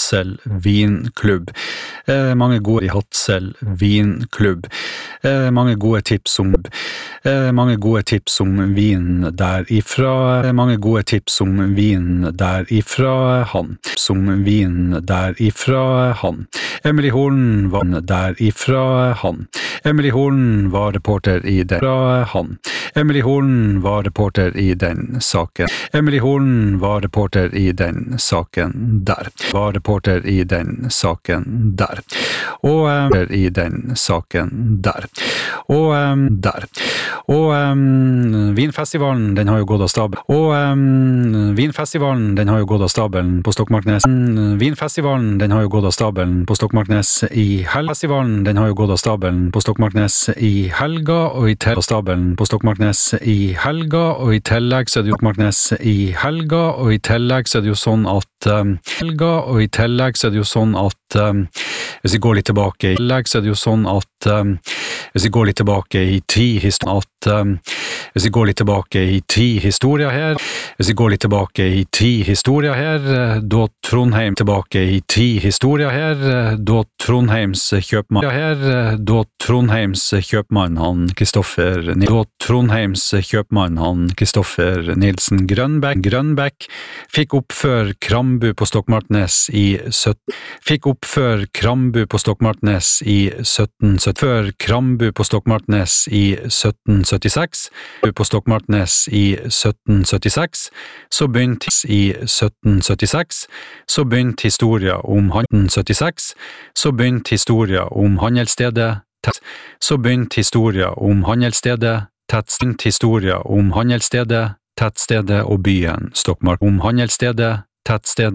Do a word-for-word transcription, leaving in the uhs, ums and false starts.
Hadsel vinklubb. Eh, mange gode i Hadsel vinklubb. Eh, mange gode tips om eh, mange gode tips om vin der ifra. Eh, mange gode tips om vin der ifra han. Som vin der ifra han. Emily Horn var der ifra han. Emily Horn var reporter i den fra han. Emily Horn var reporter i den saken. Emily Horn var reporter i den saken der. Var reporter i den saken der. Og um, i den saken der. Og um, der. Og um, vinfestivalen, den har jo gått av stabelen. Og um, vinfestivalen, den har jo gått av stabelen på Stokmarknes. Vinfestivalen, den har jo gått av stabelen på Stokmarknes i helga. Festivalen, den har jo gått av stabelen på Stokmarknes i helga, og i tillegg stabelen på Stokmarknes i helga, og i tillegg så er det jo Stokmarknes i helga, og i tillegg så er det jo sånn at um, helga, og i tillegg så er det jo sånn at um, hvis vi går litt tilbake i tillegg så er det jo sånn at um, hvis vi går litt tilbake i tid historie at um, hvis vi går litt tilbake i tid historie her hvis vi går litt tilbake i tid historie her da Trondheim tilbake i tid historie her da Trondheims kjøpmann her da Trondheims kjøpmann han Kristoffer da Trondheims kjøpmann han Kristoffer Nilsen Grønbæk Grønbæk fikk oppfør Krambu på Stokmarknes i sytten fikk oppfør Krambu på Stokmarknes i sytten sytti før Krambu på Stokmarknes i sytten syttiseks på Stokmarknes i sytten syttiseks så begynte i sytten syttiseks så begynte historia om sytten syttiseks så begynte historia om handelsstedet så begynte historia om handelsstedet tett historia om handelsstedet tettstedet og byen Stokmark om handelsstedet tettsted